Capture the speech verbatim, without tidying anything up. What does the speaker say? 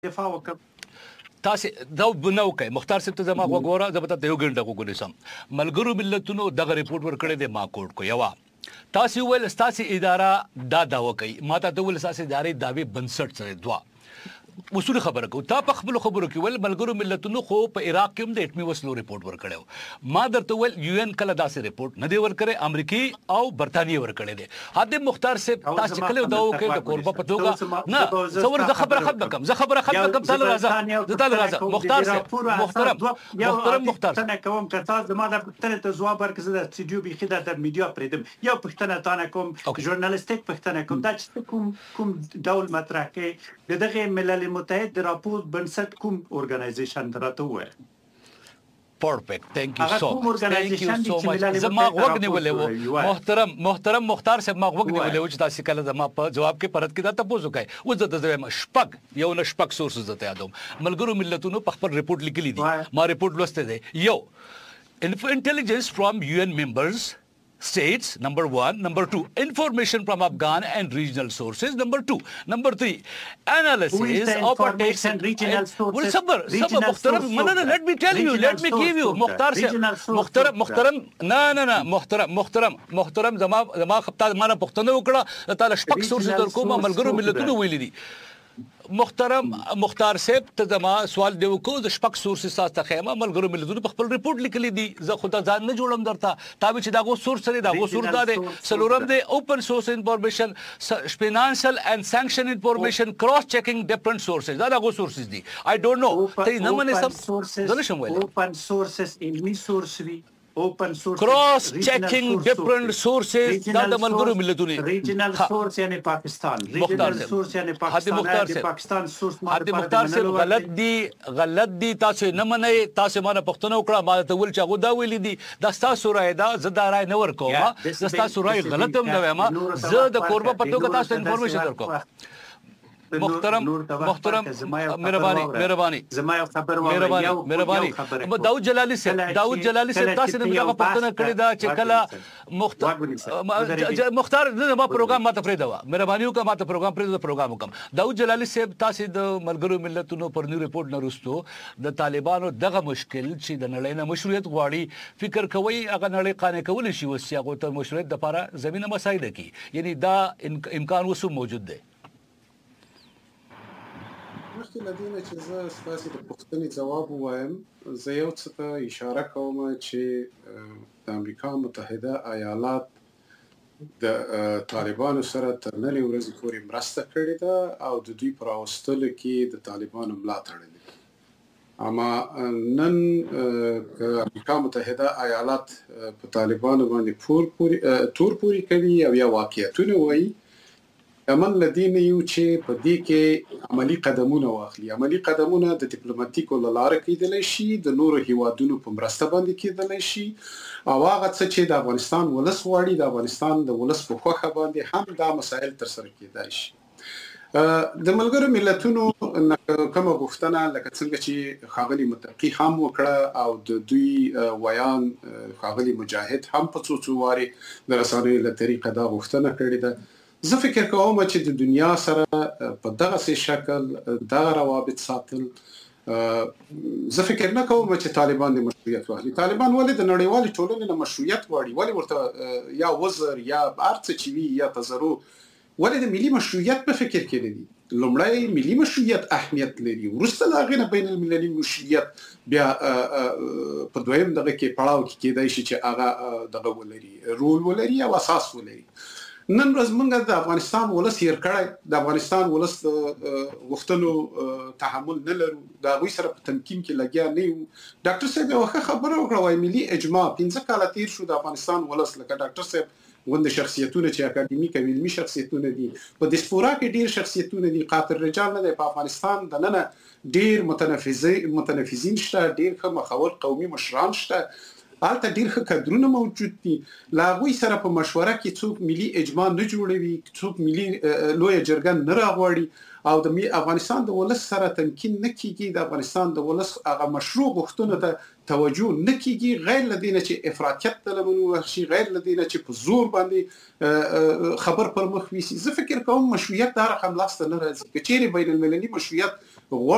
دفاع وکړم. تاسې دا بنو کوي مختار صاحب ته زما وګوره زه به ته یو ګنټه وګورم. ملګرو ملتونو دغه ریپورت ورکړی دی ما کوټ کو یوا تاسې ویل ستاسې اداره دا دعوه کوي ما ته ویل ستاسې ادارې دعوې بنسټ سره دوه اصول خبره کو تا په خپل خبرو کې ول ملګرو ملتونو خو په عراق کې هم د اټمی وسلو ریپورت ورکړیو ما درته ول یو ان کله داسې ریپورت نه دی ورکړی امریکایي او برتانیې ورکړی دی حاتم مختار صاحب تاسو کله دا وکړه د کوربه په توګه نه څور زه خبره ختم کوم زه خبره ختم کوم تعال راځه تعال راځه مختار صاحب محترم محترم مختار څنګه کوم که تاسو زما د پښتنې ته ځواب ورکړئ د استودیو بيخي د میډیا پرېدم یو پښتنه تانه کوم ژورنالیستیک پښتنه کوم دا چې کوم کوم ډول مطرح کوي دغه ملل متحد د راپور بنسټ کوم اورګنایزیشن درته وایي پرفیکټ ثانک یو سو مچ ثانک یو سو مچ زما وګ نیولې وو محترم محترم مختار صاحب ما وګ نیولې وو چې تاسو کله زما په جواب کې پرد کې دا تاسو کوي و زه د زما شپږ یو نه شپږ سورسز ته یادوم ملګرو ملتونو په خپل ریپورت لیکلي دي ما ریپورت لوسته دی یو intelligence from U N members states, number one. Number two, information from Afghan and regional sources. Number two. Number three, analysis of attacks and regional sources. Well, sabr, sabr, muhtaram, no, no, let me tell you, let me give you, muhtar se, muhtaram, muhtaram, no, no, no, muhtaram, muhtaram, muhtaram, zama, zama khapta, mana puhtana ukra, tala shpak sources dar koma, malguru millatunu wili di. محترم مختار صاحب ته زما سوال دی وکړو د شپږ سورسز تاسو ته خیمه ملګرو ملتونو په خپل ریپورت لیکلي دي زه خو ته ځان نه جوړم درته تا به چې دا غو سورس لري دا غو سورس دا دی سلورم دی اوپن سورس انفارمیشن فینانشل اند سانکشن انفارمیشن کراس چیکینګ ډیفرنٹ سورسز دا غو سورسز دي آی ډونټ نو ته نه منې سب دغه شم ویل اوپن سورسز علمي سورس وی open source cross checking different sources دا د ملګرو ملتونو regional source یعنی پاکستان regional source یعنی پاکستان د پاکستان سورس حاتم مختار صاحب غلط دي غلط دي تاسو نه منئ تاسو ما نه پښتنه وکړه ما ته ول چې غو دا ویل دي د تاسو رائے دا زدا رائے نه ورکوم د تاسو رائے غلط هم نه وایم زه د قربه پټو کا تاسو انفارمیشن درکوم محترم محترم مهرباني مهرباني زما یو خبر مهرباني مهرباني داود جلالي صاحب داود جلالي صاحب تاسو نه دغه پښتنه کړی دا چې کله مختار ما پروګرام ماته پرې دا مهرباني وکړه ماته پروګرام پرې دا پروګرام وکم داود جلالي صاحب تاسو د ملګرو ملتونو پر نیو ریپورت نه رسټو د طالبانو دغه مشکل چې د نړۍ نه مشروعیت غواړي فکر کوي هغه نړۍ قانع کول شي وسیاغه ته مشروعیت د لپاره زمينه مساعده کی یعنی دا امکان وسو موجود دی مخکې له دې نه چې زه ستاسې د پوښتنې ځواب ووایم زه یو څه ته اشاره کوم چې د امریکا متحده ایالات د طالبانو سره تر نننۍ ورځې پورې مرسته کړې ده او د دوی په راوستلو کې د طالبانو ملا تړلې اما نن امریکا متحده ایالات په طالبانو باندې پور پورې تور پورې کوي او یا واقعیتونه وایي امن لدین یو چې په دې کې عملی قدمونه واخلي عملی قدمونه د ډیپلوماټیکو لاره کېدلی شي د نورو هیوادونو په مرسته باندې کېدلی شي او هغه څه چې د افغانستان ولس غواړي د افغانستان د ولس په خوښه باندې هم دا مسایل تر سره کېدای شي د ملګرو ملتونو کومه غوښتنه لکه څنګه چې خاغلی متقی هم وکړه او د دوی ویان خاغلی مجاهد هم په څو څو واري د رسنیو له طریقه دا غوښتنه کړې ده زه فکر کوم چې د دنیا سره په دغه سي شکل دغه روابط ساتل زه فکر نه کوم چې طالبان د مشروعیت واخلي طالبان ولې د نړیوالې ټولنې نه مشروعیت غواړي ولې ورته یا وزر یا ارڅ چی وی یا تزرو ولې د ملي مشروعیت په فکر کې نه دي لومړی ملي مشروعیت اهمیت لري ورسته لا غنه بین المللي مشروعیت بیا په دویم دغه کې پړاو کې کېدای شي چې هغه دغه ولري رول ولري او اساس ولري نن ورځ موږ د افغانستان ولس هیر کړی د افغانستان ولس غوښتنو تحمل نه لرو دا غوي سره په تمکین کې لګیا نه یو ډاکټر صاحب یو خبره وکړه وايي ملي اجماع پنځه کاله تیر شو د افغانستان ولس لکه ډاکټر صاحب وند شخصیتونه چې اکاډمیک او علمي شخصیتونه دي په دیسپورا کې ډیر شخصیتونه دي قاطر رجال نه په افغانستان د نن ډیر متنفذین متنفذین شته ډیر ښه مخاور قومي مشران شته البته ډیر ښه کادرونه موجود دي لا غوي سره په مشوره کې څوک ملي اجماع نه جوړوي څوک ملي لوی جرګه نه راغواړي او د افغانستان د ولس سره تمکین نه کیږي د افغانستان د ولس هغه مشروع غوښتنو ته توجه نه کیږي غیر لدینه چې افراطیت تلمنو شي غیر لدینه چې په زور باندې خبر پر مخ ویسي زه فکر کوم مشروعیت دا رقم لاسته نه راځي چې چیرې بین المللي مشروعیت